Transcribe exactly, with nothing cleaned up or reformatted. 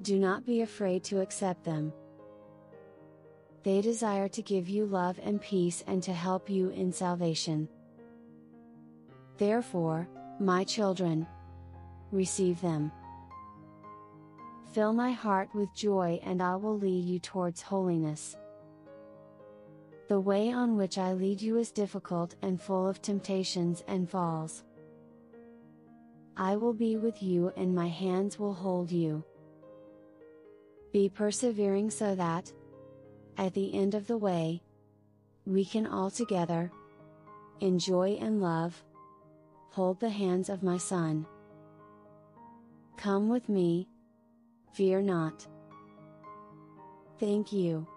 Do not be afraid to accept them. They desire to give you love and peace and to help you in salvation. Therefore, my children, receive them. Fill my heart with joy and I will lead you towards holiness. The way on which I lead you is difficult and full of temptations and falls. I will be with you and my hands will hold you. Be persevering so that, at the end of the way, we can all together enjoy and love, hold the hands of my Son. Come with me, fear not. Thank you.